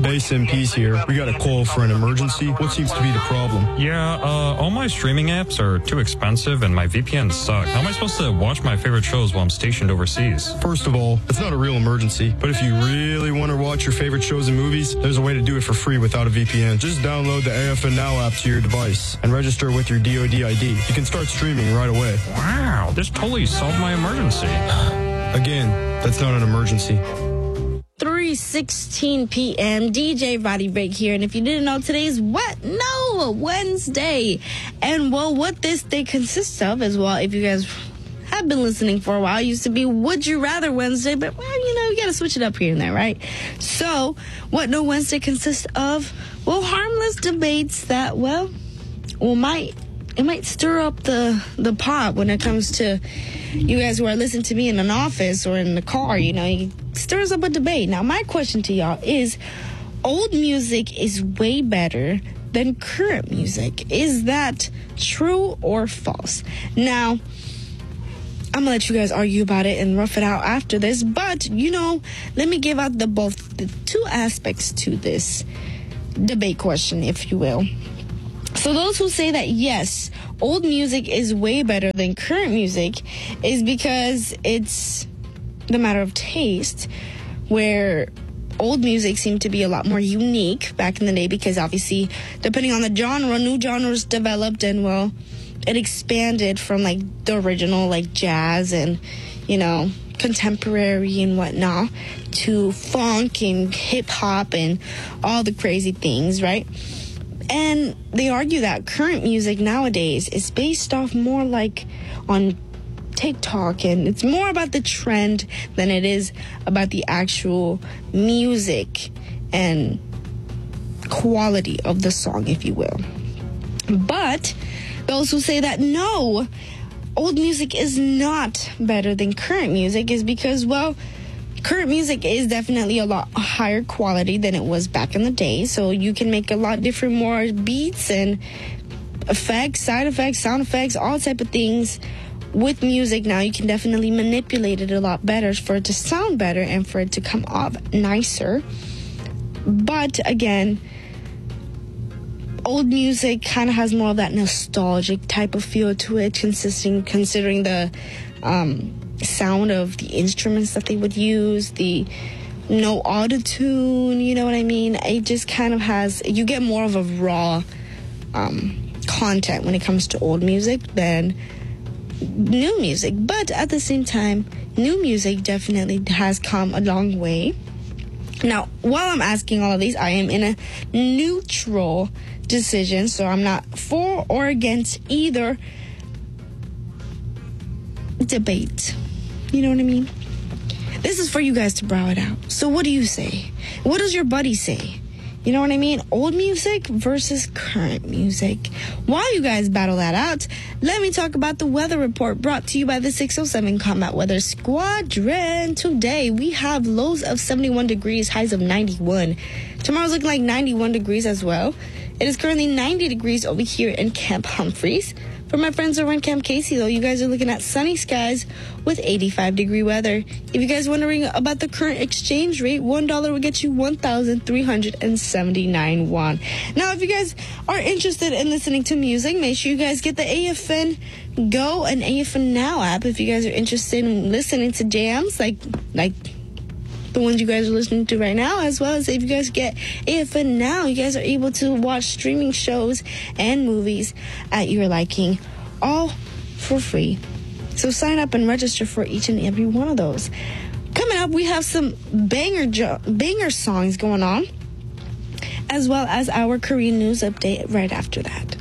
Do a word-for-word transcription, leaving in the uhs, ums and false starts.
Base M Ps here. We got a call for an emergency. What seems to be the problem? Yeah, uh, all my streaming apps are too expensive and my V P Ns suck. How am I supposed to watch my favorite shows while I'm stationed overseas? First of all, it's not a real emergency, but if you really want to watch your favorite shows and movies, there's a way to do it for free without a V P N. Just download the A F N Now app to your device and register with your D O D I D. You can start streaming right away. Wow, this totally solved my emergency. Again, that's not an emergency. three sixteen p.m. D J Body Break here. And if you didn't know, today's what? No, Wednesday. And, well, what this day consists of is, well, if you guys have been listening for a while, it used to be Would You Rather Wednesday. But, well, you know, you got to switch it up here and there, right? So, what No Wednesday consists of? Well, harmless debates that, well, well might... It might stir up the, the pot when it comes to you guys who are listening to me in an office or in the car. You know, it stirs up a debate. Now, my question to y'all is, old music is way better than current music. Is that true or false? Now, I'm going to let you guys argue about it and rough it out after this. But, you know, let me give out the both the two aspects to this debate question, if you will. So those who say that, yes, old music is way better than current music is because it's the matter of taste, where old music seemed to be a lot more unique back in the day because obviously, depending on the genre, new genres developed and, well, it expanded from, like, the original, like, jazz and, you know, contemporary and whatnot to funk and hip-hop and all the crazy things, right? And they argue that current music nowadays is based off more like on TikTok, and it's more about the trend than it is about the actual music and quality of the song, if you will. But those who say that no, old music is not better than current music is because, well, current music is definitely a lot higher quality than it was back in the day. So you can make a lot different more beats and effects, side effects, sound effects, all type of things with music. Now you can definitely manipulate it a lot better for it to sound better and for it to come off nicer. But again, old music kind of has more of that nostalgic type of feel to it, consisting considering the um sound of the instruments that they would use, the no auto-tune, you know what I mean? It just kind of has, you get more of a raw um, content when it comes to old music than new music. But at the same time, new music definitely has come a long way. Now, while I'm asking all of these, I am in a neutral decision, so I'm not for or against either debate. You know what I mean? This is for you guys to brow it out. So what do you say? What does your buddy say? You know what I mean? Old music versus current music. While you guys battle that out, let me talk about the weather report brought to you by the six oh seven Combat Weather Squadron. Today, we have lows of seventy-one degrees, highs of ninety-one. Tomorrow's looking like ninety-one degrees as well. It is currently ninety degrees over here in Camp Humphreys. For my friends over in Camp Casey, though, you guys are looking at sunny skies with eighty-five degree weather. If you guys are wondering about the current exchange rate, one dollar will get you one thousand three hundred seventy-nine won. Now, if you guys are interested in listening to music, make sure you guys get the A F N Go and A F N Now app. If you guys are interested in listening to jams, like like the ones you guys are listening to right now, as well as if you guys get A F N Now, you guys are able to watch streaming shows and movies at your liking, all for free. So sign up and register for each and every one of those. Coming up, we have some banger jo- banger songs going on, as well as our Korean news update right after that.